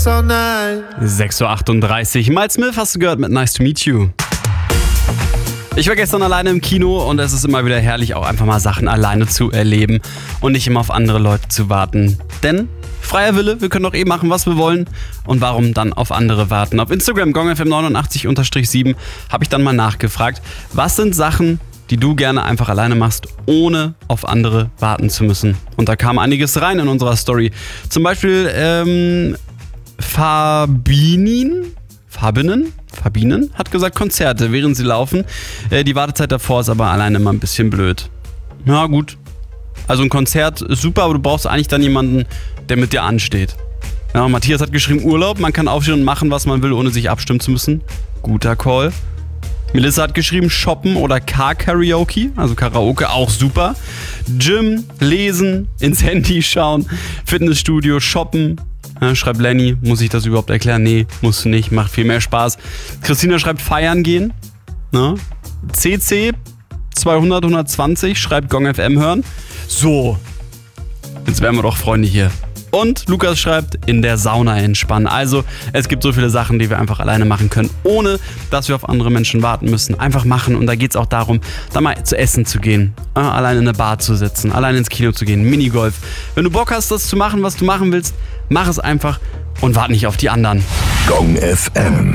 this all night. 6.38 Uhr. Miles Smith hast du gehört mit Nice to Meet You. Ich war gestern alleine im Kino und es ist immer wieder herrlich, auch einfach mal Sachen alleine zu erleben und nicht immer auf andere Leute zu warten. Denn freier Wille, wir können doch machen, was wir wollen. Und warum dann auf andere warten? Auf Instagram gongfm89_7 habe ich dann mal nachgefragt, was sind Sachen, die du gerne einfach alleine machst, ohne auf andere warten zu müssen. Und da kam einiges rein in unserer Story. Zum Beispiel Fabinen hat gesagt, Konzerte, während sie laufen. Die Wartezeit davor ist aber alleine immer ein bisschen blöd. Ja gut, also ein Konzert ist super, aber du brauchst eigentlich dann jemanden, der mit dir ansteht. Ja, Matthias hat geschrieben, Urlaub, man kann aufstehen und machen, was man will, ohne sich abstimmen zu müssen. Guter Call. Melissa hat geschrieben, shoppen oder Car-Karaoke, also Karaoke, auch super. Gym, lesen, ins Handy schauen, Fitnessstudio, shoppen. Ja, schreibt Lenny, muss ich das überhaupt erklären? Nee, musst du nicht, macht viel mehr Spaß. Christina schreibt, feiern gehen. Ne? CC 200/120 schreibt Gong FM hören. So, jetzt wären wir doch Freunde hier. Und Lukas schreibt, in der Sauna entspannen. Also, es gibt so viele Sachen, die wir einfach alleine machen können, ohne dass wir auf andere Menschen warten müssen. Einfach machen. Und da geht es auch darum, da mal zu essen zu gehen, allein in eine Bar zu sitzen, allein ins Kino zu gehen, Minigolf. Wenn du Bock hast, das zu machen, was du machen willst, mach es einfach und warte nicht auf die anderen. Gong FM.